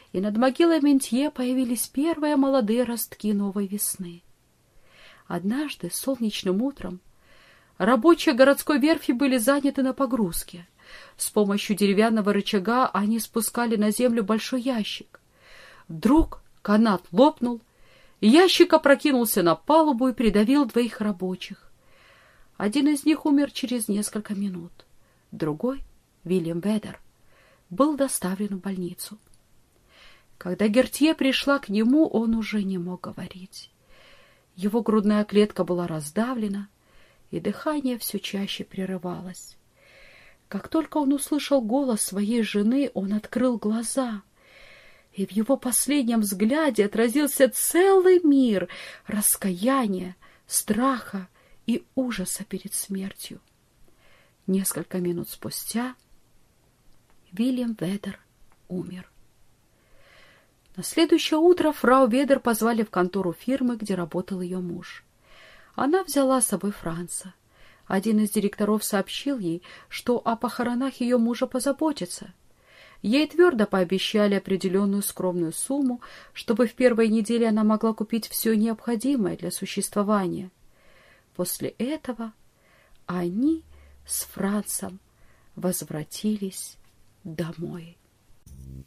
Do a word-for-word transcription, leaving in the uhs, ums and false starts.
и над могилой Ментье появились первые молодые ростки новой весны. Однажды, солнечным утром, рабочие городской верфи были заняты на погрузке. С помощью деревянного рычага они спускали на землю большой ящик. Вдруг канат лопнул, и ящик опрокинулся на палубу и придавил двоих рабочих. Один из них умер через несколько минут. Другой, Вильям Ведер, был доставлен в больницу. Когда Гертье пришла к нему, он уже не мог говорить. Его грудная клетка была раздавлена, и дыхание все чаще прерывалось. Как только он услышал голос своей жены, он открыл глаза, и в его последнем взгляде отразился целый мир раскаяния, страха и ужаса перед смертью. Несколько минут спустя Вильям Ведер умер. На следующее утро фрау Ведер позвали в контору фирмы, где работал ее муж. Она взяла с собой Франца. Один из директоров сообщил ей, что о похоронах ее мужа позаботятся. Ей твердо пообещали определенную скромную сумму, чтобы в первой неделе она могла купить все необходимое для существования. После этого они с Францем возвратились домой.